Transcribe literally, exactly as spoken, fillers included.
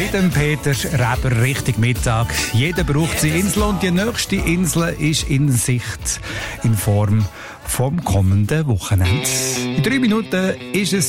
mit dem Peter Reber Richtung Mittag. Jeder braucht seine Insel und die nächste Insel ist in Sicht in Form vom kommenden Wochenende. In drei Minuten ist es